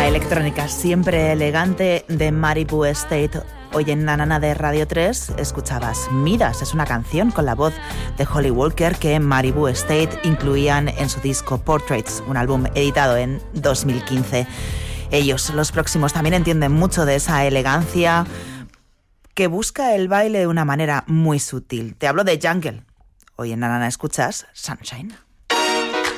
electrónica siempre elegante de Maribou Estate. Hoy en La Nana de Radio 3 escuchabas Midas, es una canción con la voz de Holly Walker que Maribou Estate incluían en su disco Portraits, un álbum editado en 2015. Ellos, los próximos, también entienden mucho de esa elegancia que busca el baile de una manera muy sutil. Te hablo de Jungle. Hoy en La Nana escuchas Sunshine.